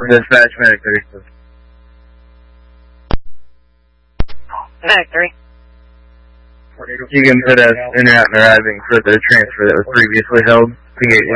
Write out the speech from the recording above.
Dispatch, Medic 3. Medic 3. You can put us in and out and arriving for the transfer that was previously held to Gateway.